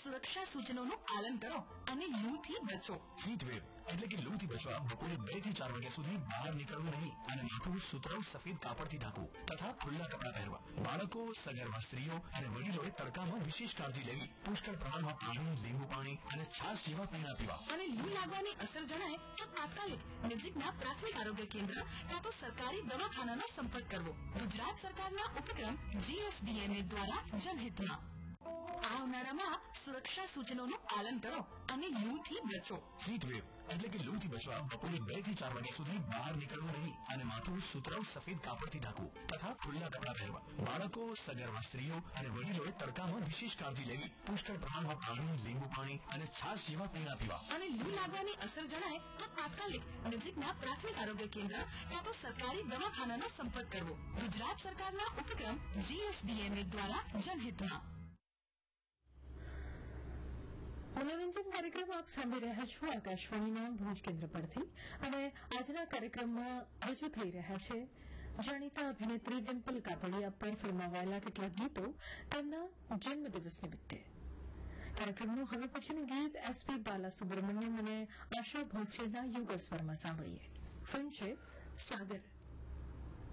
સુરક્ષા સૂચનોનું પાલન કરો અને લૂથી બચો. હીટવેવ એટલે કે લૂથી બચવા બપોરે 2 થી 4 વાગ્યા સુધી બહાર નીકળવું નહીં અને માથું સુતરાઉ સફેદ કાપડથી ઢાંકવું તથા ખુલ્લા કપડાં પહેરવા. બાળકો, સગર્ભા સ્ત્રીઓ અને વડીલોએ તડકામાં વિશેષ કાળજી લેવી. પુષ્કળ પ્રમાણમાં પાણી, લીંબુ પાણી અને છાશ જેવા પીણા પીવા. અને લૂ લાગવાની અસર જણાય તો તાત્કાલિક નજીકના પ્રાથમિક આરોગ્ય કેન્દ્ર કાં તો સરકારી દવાખાનાનો સંપર્ક કરવો. ગુજરાત સરકારના ઉપક્રમ GSDMA દ્વારા જનહિતમાં. આ ઉનાળામાં સુરક્ષા સૂચનોનું પાલન કરો અને લૂથી બચો. હીટવેવ એટલે કે લૂથી બચવા બપોરે 2 થી 4 વાગ્યા સુધી બહાર નીકળવું નહીં અને માથું સુતરાઉ સફેદ કાપડથી ઢાંકવું તથા ખુલ્લા કપડાં પહેરવા. બાળકો, સગર્ભા સ્ત્રીઓ અને વડીલોએ તડકામાં વિશેષ કાળજી લેવી. પુષ્કળ પ્રમાણમાં પાણી, લીંબુ પાણી અને છાશ જેવા પીણા પીવા. અને લૂ લાગવાની અસર જણાય તો તાત્કાલિક નજીકના પ્રાથમિક આરોગ્ય કેન્દ્ર કાં તો સરકારી દવાખાનાનો સંપર્ક કરવો. ગુજરાત સરકારના ઉપક્રમ GSDMA દ્વારા જનહિતમાં. મનોરંજન કાર્યક્રમ આપ સાંભળી રહ્યા છો આકાશવાણીના ભુજ કેન્દ્ર પરથી અને આજના કાર્યક્રમમાં રજૂ થઈ રહ્યા છે જાણીતા અભિનેત્રી ડિમ્પલ કાપડિયા પર ફિલ્માવાયેલા કેટલાક ગીતો તેમના જન્મદિવસ નિમિત્તે. કાર્યક્રમનું હવે પછીનું ગીત SP બાલાસુબ્રમણ્યમ અને આશા ભોસલેના યુગલ સ્વરમાં સાંભળીએ. ફિલ્મ છે સાગર.